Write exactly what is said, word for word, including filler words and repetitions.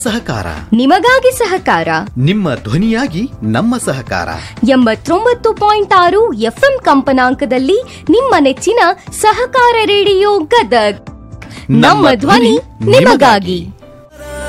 ಸಹಕಾರ ನಿಮಗಾಗಿ ಸಹಕಾರ ನಿಮ್ಮ ಧ್ವನಿಯಾಗಿ ನಮ್ಮ ಸಹಕಾರ ಎಂಬತ್ತೊಂಬತ್ತು ಪಾಯಿಂಟ್ ಆರು ಎಫ್ಎಂ ಕಂಪನಾಂಕದಲ್ಲಿ ನಿಮ್ಮ ನೆಚ್ಚಿನ ಸಹಕಾರ ರೇಡಿಯೋ ಗದಗ್ ನಮ್ಮ ಧ್ವನಿ ನಿಮಗಾಗಿ.